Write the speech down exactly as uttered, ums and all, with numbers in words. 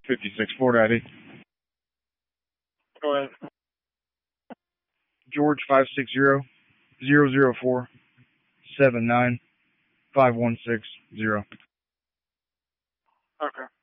fifty-six Ford I D. Go ahead. George five six zero zero zero four seven nine five one six zero. Okay.